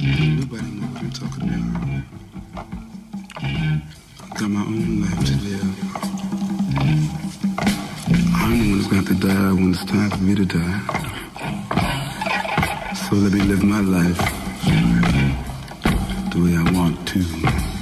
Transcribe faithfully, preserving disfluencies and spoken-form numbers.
Nobody knows what I'm talking about. I've got my own life to live. I'm the one who's got to die when it's time for me to die. So let me live my life the way I want to.